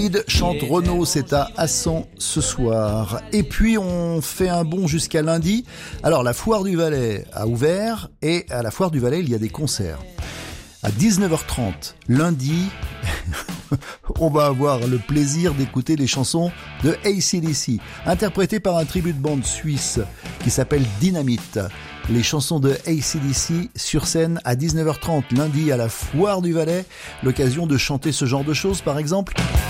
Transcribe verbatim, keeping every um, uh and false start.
Chante Renaud, c'est à Assan ce soir. Et puis on fait un bond jusqu'à lundi. Alors la Foire du Valais a ouvert et à la Foire du Valais il y a des concerts. À dix-neuf heures trente, lundi, on va avoir le plaisir d'écouter les chansons de A C D C, interprétées par un tribut de bande suisse qui s'appelle Dynamite. Les chansons de A C D C sur scène à dix-neuf heures trente, lundi à la Foire du Valais. L'occasion de chanter ce genre de choses par exemple.